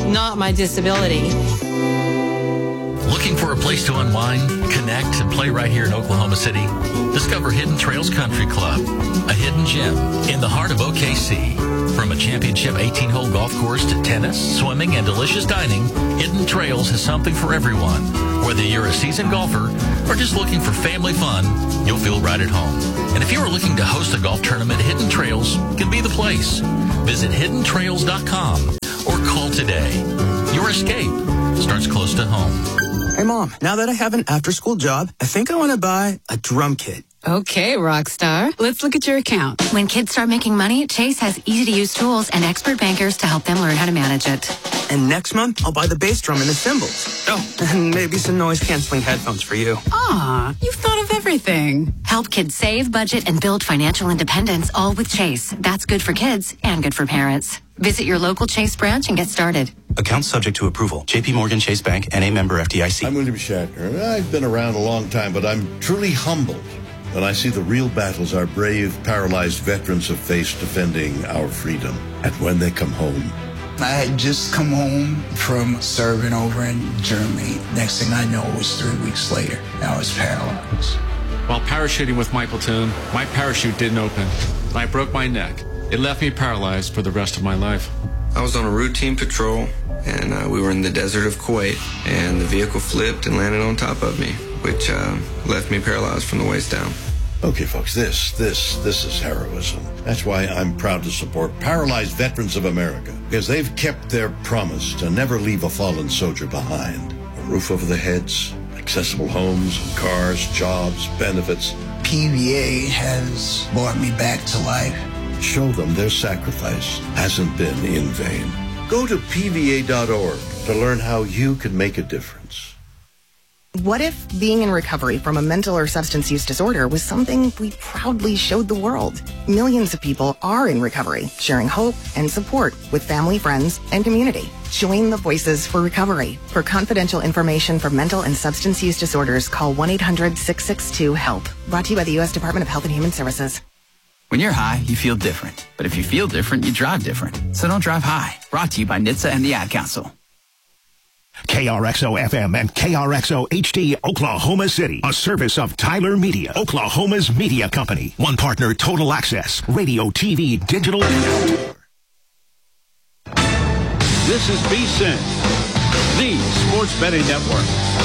not my disability. Looking for a place to unwind, connect, and play right here in Oklahoma City? Discover Hidden Trails Country Club, a hidden gem in the heart of OKC. From a championship 18-hole golf course to tennis, swimming, and delicious dining, Hidden Trails has something for everyone. Whether you're a seasoned golfer or just looking for family fun, you'll feel right at home. And if you are looking to host a golf tournament, Hidden Trails can be the place. Visit hiddentrails.com or call today. Your escape starts close to home. Hey, Mom, now that I have an after-school job, I think I want to buy a drum kit. Okay, Rockstar. Let's look at your account. When kids start making money, Chase has easy-to-use tools and expert bankers to help them learn how to manage it. And next month, I'll buy the bass drum and the cymbals. Oh, and maybe some noise-canceling headphones for you. Aw, you've thought of everything. Help kids save, budget, and build financial independence, all with Chase. That's good for kids and good for parents. Visit your local Chase branch and get started. Account subject to approval. J.P. Morgan Chase Bank and a member FDIC. I'm William Shatner. I've been around a long time, but I'm truly humbled when I see the real battles our brave, paralyzed veterans have faced defending our freedom. And when they come home. I had just come home from serving over in Germany. Next thing I know, it was 3 weeks later. I was paralyzed. While parachuting with my platoon, my parachute didn't open. I broke my neck. It left me paralyzed for the rest of my life. I was on a routine patrol, and we were in the desert of Kuwait, and the vehicle flipped and landed on top of me, which left me paralyzed from the waist down. Okay, folks, this is heroism. That's why I'm proud to support Paralyzed Veterans of America, because they've kept their promise to never leave a fallen soldier behind. A roof over their heads, accessible homes and cars, jobs, benefits. PVA has brought me back to life. Show them their sacrifice hasn't been in vain. Go to PVA.org to learn how you can make a difference. What if being in recovery from a mental or substance use disorder was something we proudly showed the world? Millions of people are in recovery, sharing hope and support with family, friends, and community. Join the Voices for Recovery. For confidential information for mental and substance use disorders, call 1-800-662-HELP. Brought to you by the U.S. Department of Health and Human Services. When you're high, you feel different. But if you feel different, you drive different. So don't drive high. Brought to you by NHTSA and the Ad Council. KRXO-FM and KRXO-HD, Oklahoma City. A service of Tyler Media, Oklahoma's media company. One partner, Total Access, radio, TV, digital, and outdoor. This is VSiN, the Sports Betting Network.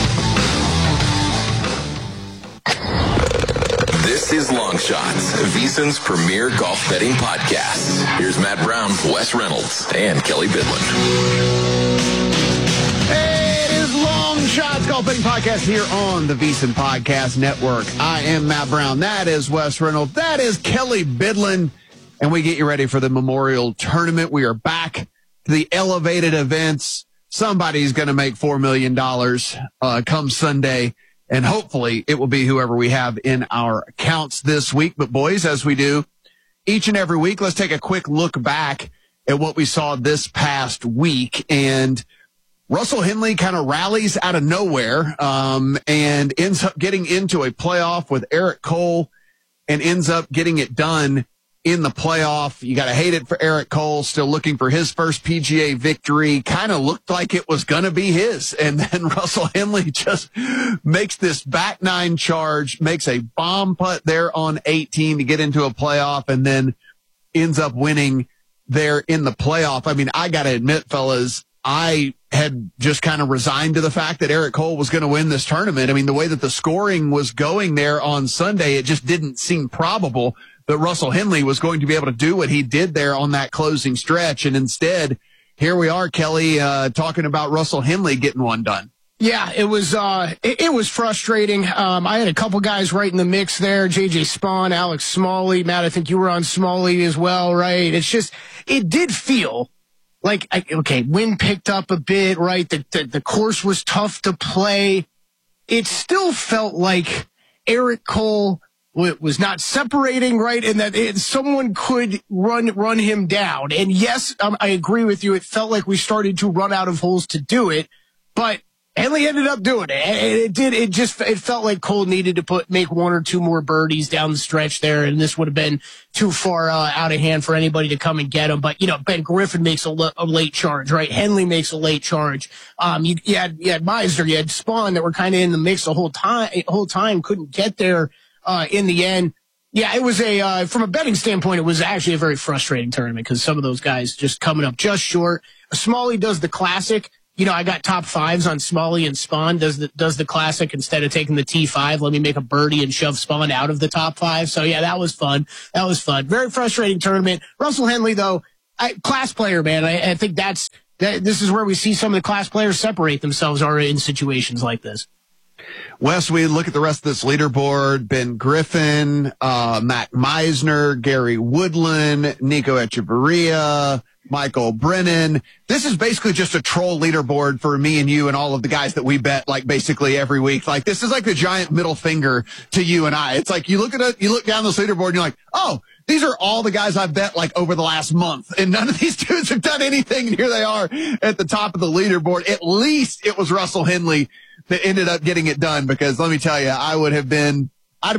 This is Long Shots, VSiN's premier golf betting podcast. Here's Matt Brown, Wes Reynolds, and Kelly Bidlin. Hey, it is Long Shots Golf Betting Podcast here on the VSiN Podcast Network. I am Matt Brown. That is Wes Reynolds. That is Kelly Bidlin. And we get you ready for the Memorial Tournament. We are back to the elevated events. Somebody's going to make $4 million come Sunday. And hopefully it will be whoever we have in our accounts this week. But boys, as we do each and every week, let's take a quick look back at what we saw this past week. And Russell Henley kind of rallies out of nowhere, and ends up getting into a playoff with Eric Cole and ends up getting it done in the playoff. You got to hate it for Eric Cole, still looking for his first PGA victory. Kind of looked like it was going to be his. And then Russell Henley just makes this back nine charge, makes a bomb putt there on 18 to get into a playoff, and then ends up winning there in the playoff. I mean, I got to admit, fellas, I had just kind of resigned to the fact that Eric Cole was going to win this tournament. I mean, the way that the scoring was going there on Sunday, it just didn't seem probable that Russell Henley was going to be able to do what he did there on that closing stretch. And instead, here we are, Kelly, talking about Russell Henley getting one done. Yeah, it was frustrating. I had a couple guys right in the mix there. JJ Spawn, Alex Smalley. Matt, I think you were on Smalley as well, right? It's just, it did feel like, okay, wind picked up a bit, right? The course was tough to play. It still felt like Eric Cole was not separating, right? And that someone could run him down. And yes, I agree with you. It felt like we started to run out of holes to do it. But Henley ended up doing it. It felt like Cole needed to make one or two more birdies down the stretch there, and this would have been too far out of hand for anybody to come and get him. But, Ben Griffin makes a late charge, right? Henley makes a late charge. You had Meisner, you had Spawn that were kind of in the mix the whole time, couldn't get there, in the end. Yeah, it was from a betting standpoint, it was actually a very frustrating tournament because some of those guys just coming up just short. Smalley does the classic. I got top fives on Smalley and Spawn does the classic instead of taking the T5. Let me make a birdie and shove Spawn out of the top five. So yeah, that was fun. Very frustrating tournament. Russell Henley though, class player, man. I think this is where we see some of the class players separate themselves are in situations like this. Wes, we look at the rest of this leaderboard. Ben Griffin, Matt Meisner, Gary Woodland, Nico Echeverria, Michael Brennan. This is basically just a troll leaderboard for me and you and all of the guys that we bet like basically every week. Like this is like the giant middle finger to you and I. It's like you look down this leaderboard and you're like, oh, these are all the guys I've bet like over the last month, and none of these dudes have done anything. And here they are at the top of the leaderboard. At least it was Russell Henley that ended up getting it done, because let me tell you, I'd have been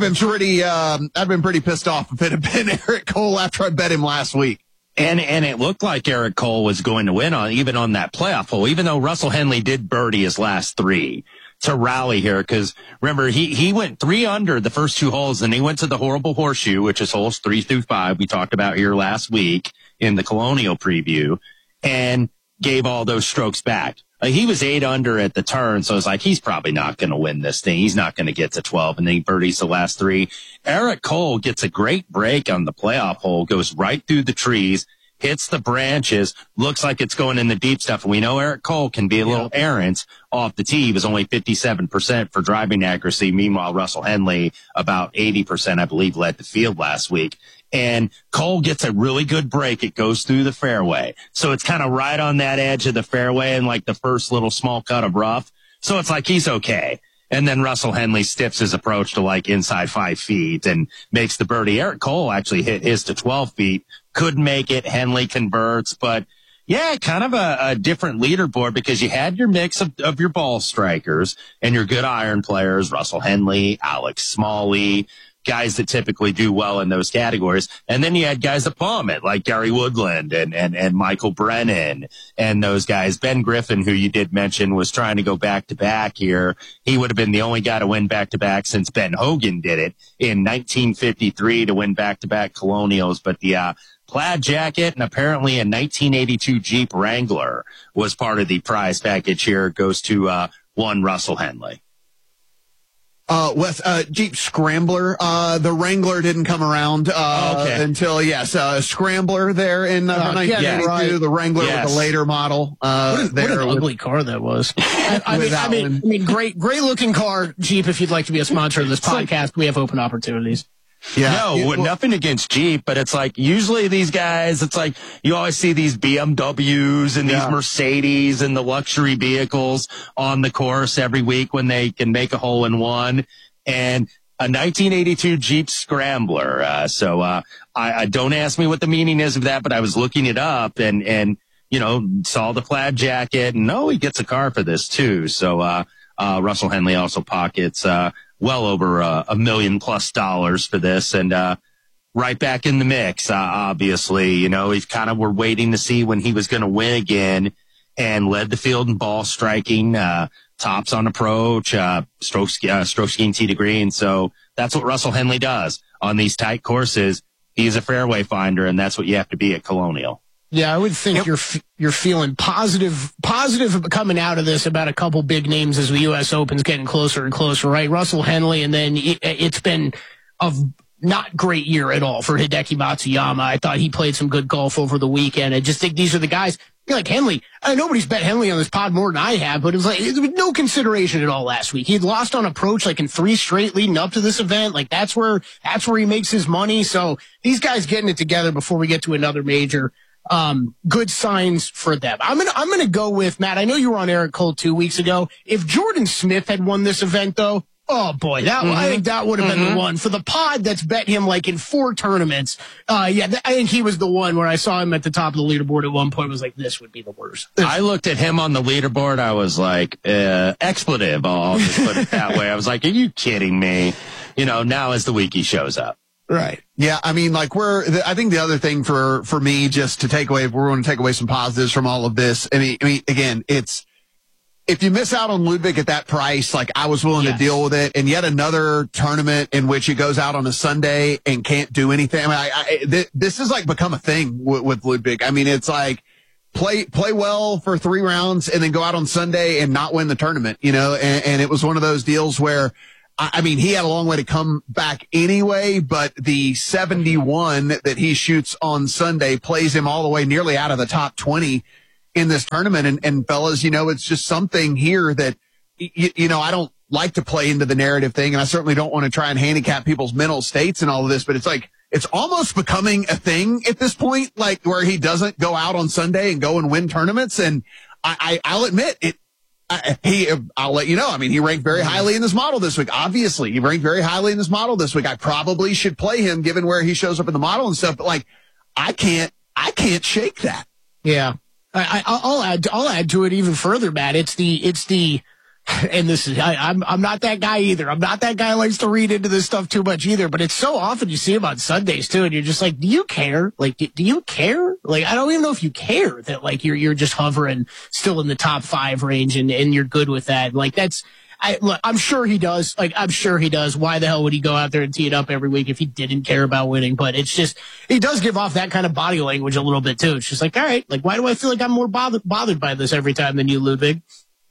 pretty pissed off if it had been Eric Cole after I bet him last week. And it looked like Eric Cole was going to win even on that playoff hole, even though Russell Henley did birdie his last three to rally here. Cause remember, he went 3 under the first 2 holes, and he went to the horrible horseshoe, which is holes 3 through 5. We talked about here last week in the Colonial preview, and gave all those strokes back. He was 8 under at the turn, so it's like, he's probably not going to win this thing. He's not going to get to 12, and then he birdies the last 3. Eric Cole gets a great break on the playoff hole, goes right through the trees, hits the branches, looks like it's going in the deep stuff. And we know Eric Cole can be a little errant off the tee. He was only 57% for driving accuracy. Meanwhile, Russell Henley, about 80%, I believe, led the field last week. And Cole gets a really good break. It goes through the fairway. So it's kind of right on that edge of the fairway and like the first little small cut of rough. So it's like he's okay. And then Russell Henley stiffs his approach to like inside 5 feet and makes the birdie. Eric Cole actually hit his to 12 feet. Couldn't make it. Henley converts. But yeah, kind of a different leaderboard, because you had your mix of your ball strikers and your good iron players, Russell Henley, Alex Smalley, guys that typically do well in those categories. And then you had guys that bomb it, like Gary Woodland and Michael Brennan and those guys. Ben Griffin, who you did mention, was trying to go back-to-back here. He would have been the only guy to win back-to-back since Ben Hogan did it in 1953 to win back-to-back Colonials. But the plaid jacket and apparently a 1982 Jeep Wrangler was part of the prize package here. It goes to one Russell Henley. With Jeep Scrambler, the Wrangler didn't come around until Scrambler there in 1982. The Wrangler was a later model. What an ugly car that was. I mean, great looking car, Jeep. If you'd like to be a sponsor of this podcast, we have open opportunities. Yeah. No, nothing against Jeep, but it's like usually these guys, it's like you always see these BMWs and these Mercedes and the luxury vehicles on the course every week when they can make a hole in one. And a 1982 Jeep Scrambler. I don't ask me what the meaning is of that, but I was looking it up and saw the plaid jacket, and he gets a car for this too. So Russell Henley also pockets well over $1 million+ for this, and right back in the mix. Obviously, he's kind of, we're waiting to see when he was going to win again, and led the field in ball striking, tops on approach, stroke skiing tee to green. So that's what Russell Henley does on these tight courses. He's a fairway finder, and that's what you have to be at Colonial. Yeah, I would think you're feeling positive coming out of this about a couple big names as the U.S. Open's getting closer and closer, right? Russell Henley, and then it's been a not great year at all for Hideki Matsuyama. I thought he played some good golf over the weekend. I just think these are the guys. Like Henley, nobody's bet Henley on this pod more than I have, but it was no consideration at all last week. He had lost on approach like in 3 straight leading up to this event. Like that's where he makes his money. So these guys getting it together before we get to another major. Good signs for them. I'm gonna go with Matt. I know you were on Eric Cole 2 weeks ago. If Jordan Smith had won this event, though, Oh, boy. I think that would have been the one. For the pod that's bet him like in 4 tournaments, I think he was the one where I saw him at the top of the leaderboard at one point. Was like, this would be the worst. I looked at him on the leaderboard. I was like, expletive. I'll just put it that way. I was like, are you kidding me? Now as the week he shows up. Right. Yeah. I mean, like I think the other thing for me, just to take away, if we're going to take away some positives from all of this. I mean, again, if you miss out on Ludwig at that price, like I was willing to deal with it, and yet another tournament in which he goes out on a Sunday and can't do anything. I mean, this has like become a thing with Ludwig. I mean, it's like play well for 3 rounds and then go out on Sunday and not win the tournament, and it was one of those deals where, I mean, he had a long way to come back anyway, but the 71 that he shoots on Sunday plays him all the way nearly out of the top 20 in this tournament. And fellas, it's just something here that, I don't like to play into the narrative thing, and I certainly don't want to try and handicap people's mental states and all of this, but it's like, it's almost becoming a thing at this point, like where he doesn't go out on Sunday and go and win tournaments. And I'll admit it. I'll let you know. I mean, he ranked very highly in this model this week. Obviously, he ranked very highly in this model this week. I probably should play him given where he shows up in the model and stuff, but like, I can't shake that. Yeah. I'll add to it even further, Matt. It's the, and this is, I'm not that guy either. I'm not that guy who likes to read into this stuff too much either, but it's so often you see him on Sundays too, and you're just like, do you care? Like, do you care? Like, I don't even know if you care that like you're just hovering still in the top 5 range and you're good with that. Like look, I'm sure he does. Like, I'm sure he does. Why the hell would he go out there and tee it up every week if he didn't care about winning? But it's just, he does give off that kind of body language a little bit too. It's just like, all right, like, why do I feel like I'm more bothered by this every time than you, Ludwig?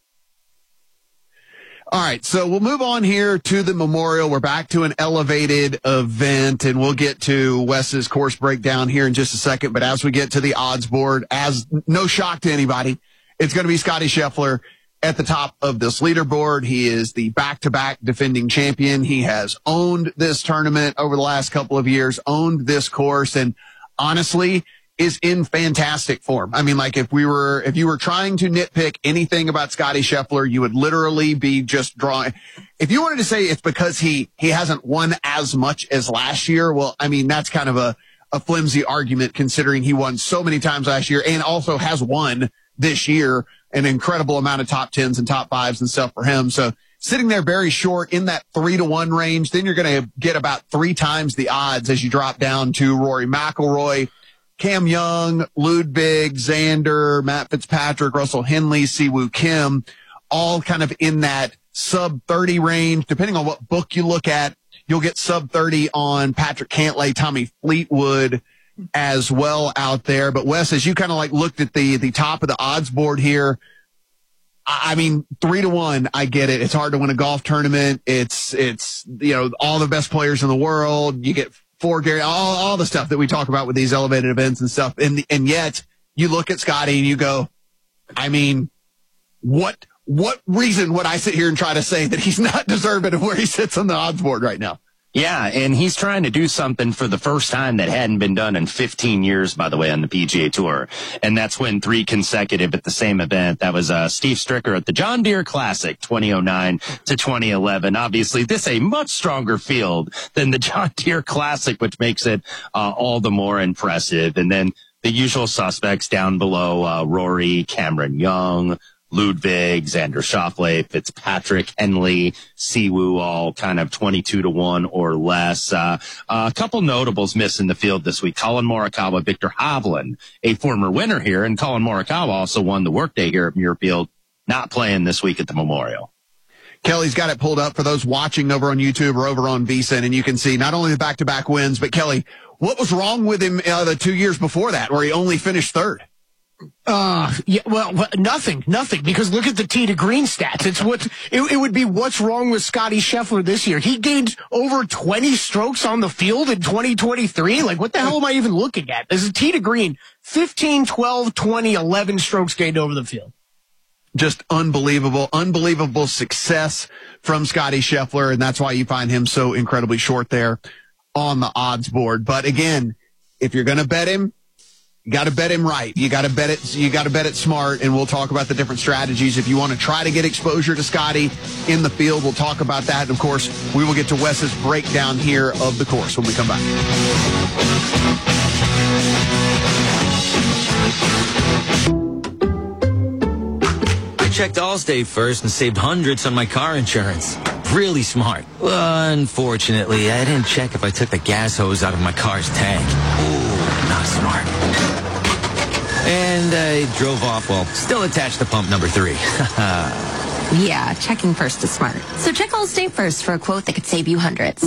All right, so we'll move on here to the Memorial. We're back to an elevated event, and we'll get to Wes's course breakdown here in just a second. But as we get to the odds board, as no shock to anybody, it's going to be Scottie Scheffler at the top of this leaderboard. He is the back-to-back defending champion. He has owned this tournament over the last couple of years, owned this course, and honestly is in fantastic form. I mean, like if you were trying to nitpick anything about Scottie Scheffler, you would literally be just drawing. If you wanted to say it's because he hasn't won as much as last year, well, I mean, that's kind of a flimsy argument considering he won so many times last year and also has won this year an incredible amount of top 10s and top 5s and stuff for him. So sitting there very short in that 3-1 range, then you're going to get about 3 times the odds as you drop down to Rory McIlroy, Cam Young, Ludwig, Xander, Matt Fitzpatrick, Russell Henley, Siwoo Kim, all kind of in that sub 30 range. Depending on what book you look at, you'll get sub 30 on Patrick Cantlay, Tommy Fleetwood as well out there. But Wes, as you kind of like looked at the top of the odds board here, I mean, 3-1, I get it. It's hard to win a golf tournament. It's all the best players in the world. You get Gary, all the stuff that we talk about with these elevated events and stuff. And yet you look at Scottie and you go, I mean, what reason would I sit here and try to say that he's not deserving of where he sits on the odds board right now? Yeah, and he's trying to do something for the first time that hadn't been done in 15 years, by the way, on the PGA Tour. And that's win 3 consecutive at the same event. That was Steve Stricker at the John Deere Classic 2009 to 2011. Obviously, this is a much stronger field than the John Deere Classic, which makes it all the more impressive. And then the usual suspects down below, Rory, Cameron Young, Ludwig, Xander Schauffele, Fitzpatrick, Henley, Siwoo, all kind of 22-1 or less. A couple notables missing the field this week. Colin Morikawa, Victor Hovland, a former winner here, and Colin Morikawa also won the Workday here at Muirfield, not playing this week at the Memorial. Kelly's got it pulled up for those watching over on YouTube or over on VSiN, and you can see not only the back-to-back wins, but Kelly, what was wrong with him the 2 years before that where he only finished third? Nothing, because look at the tee to green stats. It would be what's wrong with Scottie Scheffler this year. He gained over 20 strokes on the field in 2023. Like, what the hell am I even looking at? There's a tee to green, 15, 12, 20, 11 strokes gained over the field. Just unbelievable success from Scottie Scheffler, and that's why you find him so incredibly short there on the odds board. But again, if you're going to bet him, You got to bet him right. You got to bet it smart, and we'll talk about the different strategies. If you want to try to get exposure to Scotty in the field, we'll talk about that. And, of course, we will get to Wes's breakdown here of the course when we come back. I checked Allstate first and saved hundreds on my car insurance. Really smart. Unfortunately, I didn't check if I took the gas hose out of my car's tank. Ooh, not smart. And I drove off while still attached to pump number 3. Yeah, checking first is smart. So check Allstate first for a quote that could save you hundreds.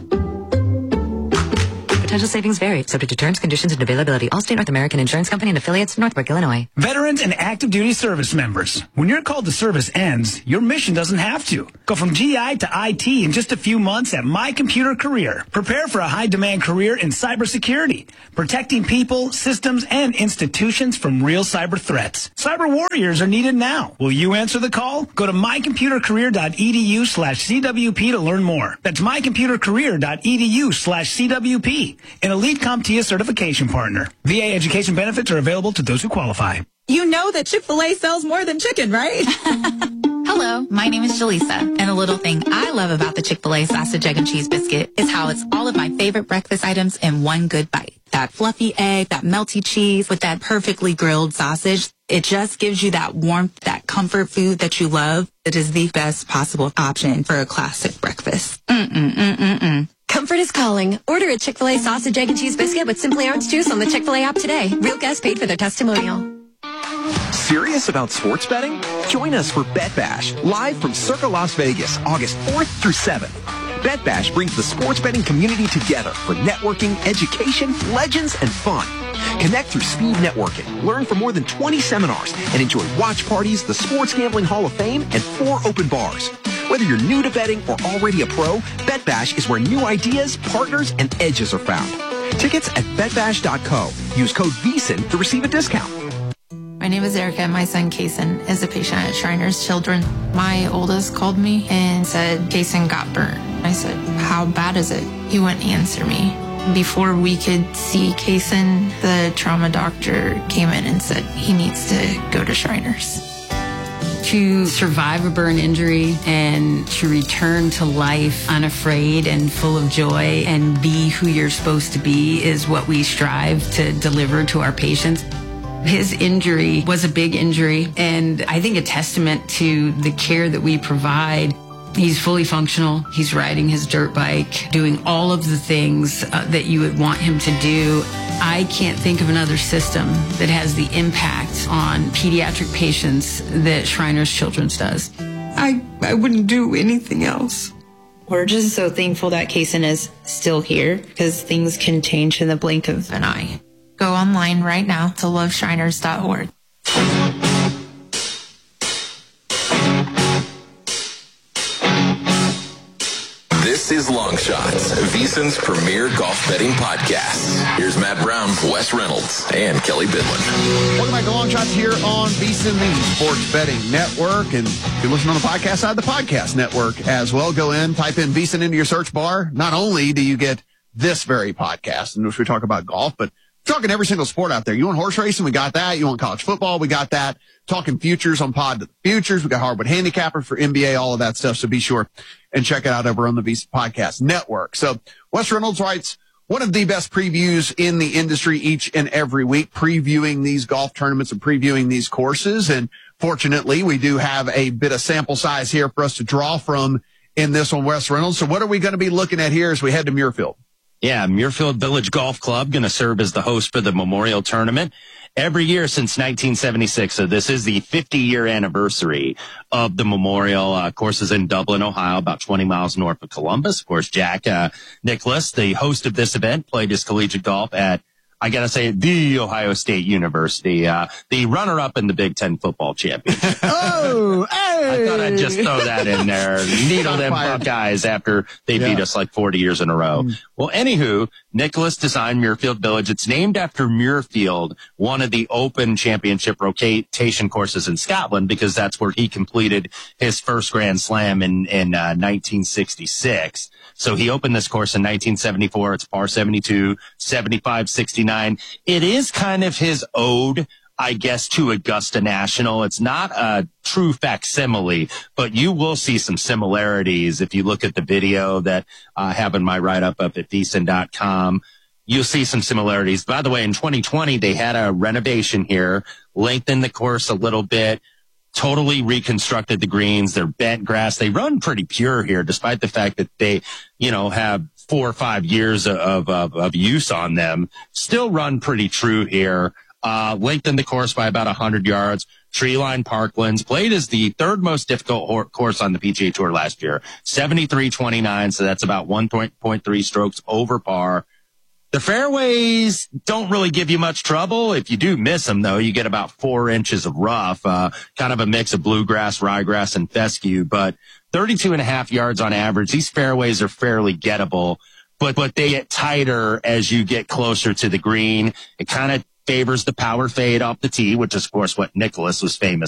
Potential savings vary, subject to terms, conditions, and availability. Allstate North American Insurance Company and affiliates, Northbrook, Illinois. Veterans and active duty service members. When your call to service ends, your mission doesn't have to. Go from GI to IT in just a few months at My Computer Career. Prepare for a high-demand career in cybersecurity, protecting people, systems, and institutions from real cyber threats. Cyber warriors are needed now. Will you answer the call? Go to mycomputercareer.edu/CWP to learn more. That's mycomputercareer.edu/CWP. An elite CompTIA certification partner. VA education benefits are available to those who qualify. You know that Chick-fil-A sells more than chicken, right? Hello, my name is Jaleesa, and the little thing I love about the Chick-fil-A sausage, egg, and cheese biscuit is how it's all of my favorite breakfast items in one good bite. That fluffy egg, that melty cheese with that perfectly grilled sausage. It just gives you that warmth, that comfort food that you love. It is the best possible option for a classic breakfast. Comfort is calling. Order a Chick-fil-A sausage, egg, and cheese biscuit with Simply Orange Juice on the Chick-fil-A app today. Real guests paid for their testimonial. Serious about sports betting? Join us for Bet Bash, live from Circa Las Vegas, August 4th through 7th. Bet Bash brings the sports betting community together for networking, education, legends, and fun. Connect through speed networking, learn from more than 20 seminars, and enjoy watch parties, the Sports Gambling Hall of Fame, and 4 open bars. Whether you're new to betting or already a pro, Bet Bash is where new ideas, partners, and edges are found. Tickets at betbash.co. Use code VEASAN to receive a discount. My name is Erica, and my son, Kason, is a patient at Shriners Children. My oldest called me and said Kason got burnt. I said, how bad is it? He wouldn't answer me. Before we could see Kason, the trauma doctor came in and said he needs to go to Shriners. To survive a burn injury and to return to life unafraid and full of joy and be who you're supposed to be is what we strive to deliver to our patients. His injury was a big injury, and I think a testament to the care that we provide. He's fully functional. He's riding his dirt bike, doing all of the things that you would want him to do. I can't think of another system that has the impact on pediatric patients that Shriners Children's does. I wouldn't do anything else. We're just so thankful that Kason is still here because things can change in the blink of an eye. Go online right now to loveshriners.org. This is Long Shots, VEASAN's premier golf betting podcast. Here's Matt Brown, Wes Reynolds, and Kelly Bidlin. Welcome back to Long Shots here on VEASAN, the Sports Betting Network. And if you're listening on the podcast side, the podcast network as well. Go in, type in VEASAN into your search bar. Not only do you get this very podcast in which we talk about golf, but talking every single sport out there. You want horse racing? We got that. You want college football? We got that. Talking futures on Pod to the Futures. We got Hardwood Handicapper for NBA, all of that stuff. So be sure and check it out over on the VEASAN Podcast Network. So Wes Reynolds writes, one of the best previews in the industry each and every week, previewing these golf tournaments and previewing these courses. And fortunately, we do have a bit of sample size here for us to draw from in this one, Wes Reynolds. So what are we going to be looking at here as we head to Muirfield? Yeah, Muirfield Village Golf Club going to serve as the host for the Memorial Tournament every year since 1976. So this is the 50-year anniversary of the Memorial. Course is in Dublin, Ohio, about 20 miles north of Columbus. Of course, Jack Nicklaus, the host of this event, played his collegiate golf at, I got to say, the Ohio State University, the runner-up in the Big Ten football championship. Oh, hey! I thought I'd just throw that in there. Needle them Buckeyes after they beat us like 40 years in a row. Well, anywho, Nicholas designed Muirfield Village. It's named after Muirfield, one of the Open Championship rotation courses in Scotland, because that's where he completed his first Grand Slam in 1966. So he opened this course in 1974. It's par 72, 75, 69. It is kind of his ode, I guess, to Augusta National. It's not a true facsimile, but you will see some similarities if you look at the video that I have in my write-up up at VSiN.com. You'll see some similarities. By the way, in 2020, they had a renovation here, lengthened the course a little bit, totally reconstructed the greens. They're bent grass. They run pretty pure here, despite the fact that they, have 4 or 5 years of use on them. Still run pretty true here. Lengthened the course by about 100 yards. Treeline Parklands, played as the third most difficult course on the PGA Tour last year. 73.29, so that's about 1.3 strokes over par. The fairways don't really give you much trouble. If you do miss them, though, you get about 4 inches of rough, kind of a mix of bluegrass, ryegrass, and fescue. But 32.5 yards on average. These fairways are fairly gettable, but they get tighter as you get closer to the green. It kind of favors the power fade off the tee, which is, of course, what Nicholas was famous